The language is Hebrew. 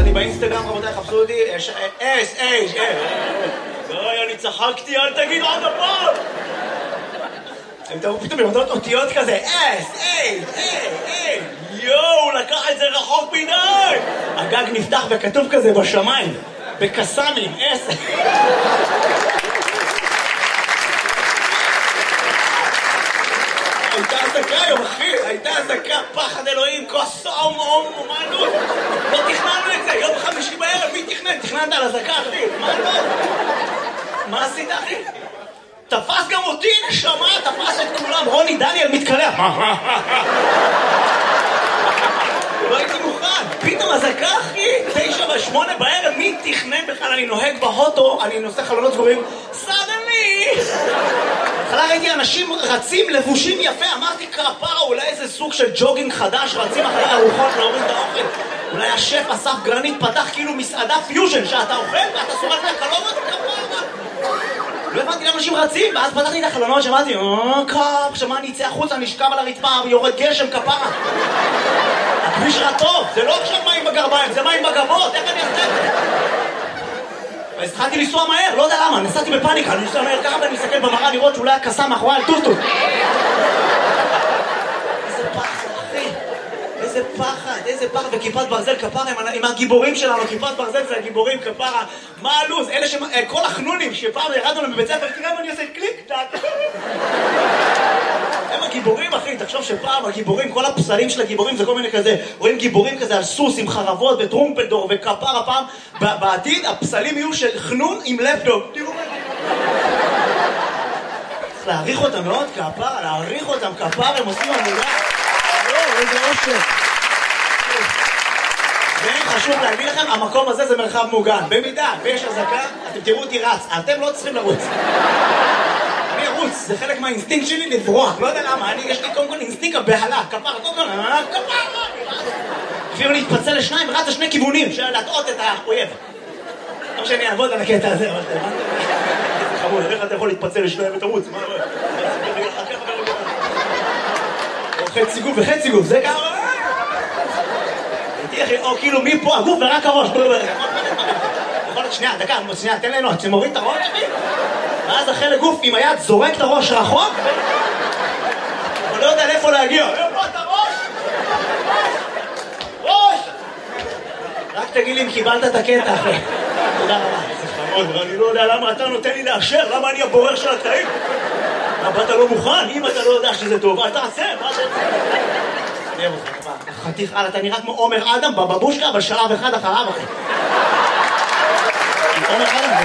אני באינסטגרם, רבותיי, חפשו אותי, אוי, אני צחקתי, אל תגיד עוד הפעם! הם תראו פתאום במדעות אותיות כזה, יואו, הוא לקח את זה רחוק מדי! הגג נפתח וכתוב כזה בשמיים, בקסאמים, הייתה עסקה היום, אחי, הייתה עסקה, פחד אלוהים, כוס אומנות. לא תכננו את זה, יום חמישי בערב, מי תכנן? תכננת על עסקה, אחי, מה לא? מה עשית, אחי? תפס גם אותי, נשמה, תפס את כולם, רוני דניאל מתקלח. לא הייתי מוכן, פתאום עסקה, אחי, 9 ו8 בערב, מי תכנן בכלל? אני נוהג בהוטו, אני נושא חלונות סגורים, סדני! בהתחלה ראיתי אנשים רצים לבושים יפה, אמרתי כפרה, אולי איזה סוג של ג'וגינג חדש, רצים אחרי ארוחות להוריד את האוכל. אולי השף אסף גרנית פתח כאילו מסעדה פיוז'ן, שאתה אוכל ואתה סורק מהחלומות, כפרה. לא הבנתי למה אנשים רצים, ואז פתחתי את החלונות שאמרתי, קאפ, שמה אני אצא החוצה, אני אשכב על הרצפה, יורד גשם, כפרה. הכביש רע טוב, זה לא עכשיו מים בגרביים, זה מים בגבות, איך אני אעשה את זה? אז התחלתי לנסוע מהר, לא יודע למה, נסעתי בפאניקה, אני נוסע מהר ככה ואני מסתכל במראה לראות שאולי הקסם מאחורי על טוטוט. איזה פחד, אחי, איזה פחד, וכיפת ברזל כפרה עם הגיבורים שלנו, כיפת ברזל זה הגיבורים כפרה, מה הלו"ז? אלה כל החנונים שפעם ירדנו להם בבית ספר, תראה ואני עושה קליק, טאט. הם הגיבורים, אחי, תחשוב שפעם הגיבורים, כל הפסלים של הגיבורים זה כל מיני כזה, רואים גיבורים כזה על סוס עם חרבות וטרומפלדור וכפרה פעם, בעתיד הפסלים יהיו של חנון עם לפטופ. תראו מה זה. צריך להעריך אותם מאוד, כפרה, להעריך אותם, כפרה, הם עושים עמודה. איזה אושר. חשוב להגיד לכם, המקום הזה זה מרחב מוגן. במידה ויש הזקה, אתם תראו אותי רץ, אתם לא צריכים לרוץ. אני ארוץ, זה חלק מהאינסטינקט שלי לברוח, לא יודע למה, יש לי קודם כל אינסטינקט הבהלה, כפרה, אפילו להתפצל לשניים, רץ לשני כיוונים, של להטעות את האויב. לא שאני אעבוד על הקטע הזה, אבל זה חמוד, איך אתה יכול להתפצל לשניים ותרוץ? מה רואה? חצי גוף וחצי גוף, זה ככה? או כאילו מפה הגוף ורק הראש. יכול להיות שנייה, דקה, שנייה, תן ליהנות, שמוריד את הראש, ואז החלק גוף עם היד זורק את הראש רחוק, אבל לא יודע לאיפה להגיע. איפה את הראש? ראש! רק תגיד לי אם קיבלת את הקטע, אחי. תודה רבה. זה חמוד, ואני לא יודע למה אתה נותן לי לאשר, למה אני הבורר של הקטעים? למה אתה לא מוכן? אם אתה לא יודע שזה טוב, אל תעשה, מה אתה רוצה? אני אוהב אותך, חתיך, אתה נראה כמו עומר אדם בבבושקה, אבל שלב אחד אחריו, אחי. עומר אדם.